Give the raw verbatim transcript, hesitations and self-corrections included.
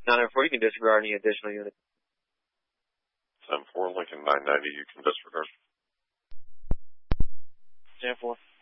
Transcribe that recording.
nine nine four, you can disregard any additional units. ten four, Lincoln nine ninety, you can disregard. ten four.